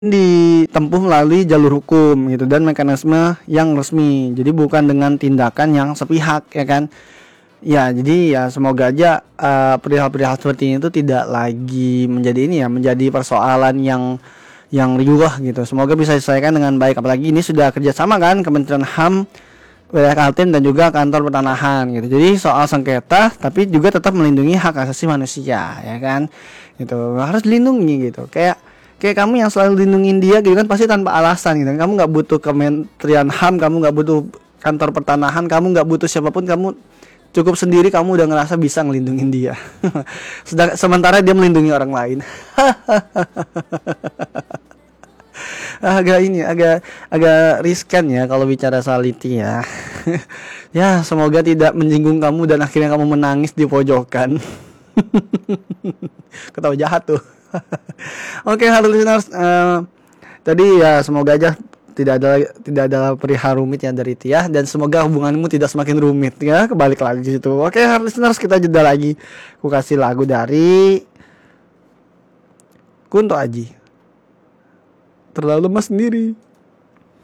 ditempuh melalui jalur hukum gitu dan mekanisme yang resmi. Jadi bukan dengan tindakan yang sepihak, ya kan? Ya, jadi ya semoga aja perihal-perihal seperti ini itu tidak lagi menjadi ini ya, menjadi persoalan yang riuh gitu. Semoga bisa diselesaikan dengan baik. Apalagi ini sudah kerjasama kan Kementerian HAM, wilayah Kaltim dan juga kantor pertanahan gitu. Jadi soal sengketa tapi juga tetap melindungi hak asasi manusia, ya kan? Gitu. Harus dilindungi gitu. Kayak kamu yang selalu lindungin dia gitu kan, pasti tanpa alasan gitu. Kamu nggak butuh Kementerian HAM, kamu nggak butuh kantor pertanahan, kamu nggak butuh siapapun, kamu cukup sendiri, kamu udah ngerasa bisa ngelindungin dia. Sementara dia melindungi orang lain. agak riskan ya kalau bicara soal itu ya. Ya, semoga tidak menyinggung kamu dan akhirnya kamu menangis di pojokan. Ketawa jahat tuh. Oke, halo listeners, tadi ya semoga aja tidak ada perihal rumit ya dari Tia, dan semoga hubunganmu tidak semakin rumit ya, kebalik lagi situ. Oke, halo listeners, kita jeda lagi. Aku kasih lagu dari Kunto Aji, Terlalu Lemas Sendiri.